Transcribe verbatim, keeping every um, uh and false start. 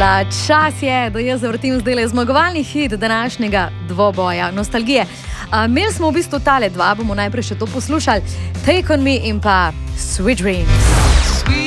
Hvala, čas je, da jaz zavrtim zdaj zmagovalni hit današnjega dvoboja nostalgije. Imeli smo v bistvu tale dva, bomo najprej še to poslušali. Take on me in pa Sweet Dreams.